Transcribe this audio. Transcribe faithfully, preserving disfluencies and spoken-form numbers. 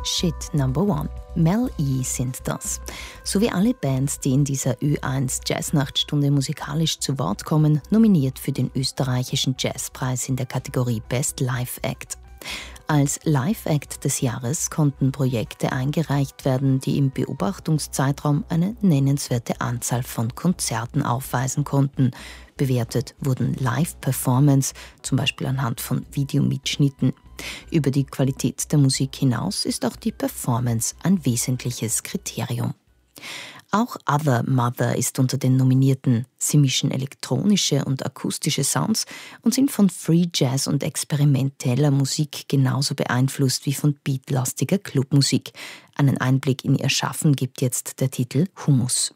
Shit Number One. Mel E sind das. Sowie alle Bands, die in dieser Ö eins Jazznachtstunde musikalisch zu Wort kommen, nominiert für den österreichischen Jazzpreis in der Kategorie Best Live Act. Als Live-Act des Jahres konnten Projekte eingereicht werden, die im Beobachtungszeitraum eine nennenswerte Anzahl von Konzerten aufweisen konnten. Bewertet wurden Live-Performance, zum Beispiel anhand von Videomitschnitten. Über die Qualität der Musik hinaus ist auch die Performance ein wesentliches Kriterium. Auch Other Mother ist unter den Nominierten. Sie mischen elektronische und akustische Sounds und sind von Free Jazz und experimenteller Musik genauso beeinflusst wie von beatlastiger Clubmusik. Einen Einblick in ihr Schaffen gibt jetzt der Titel Hummus.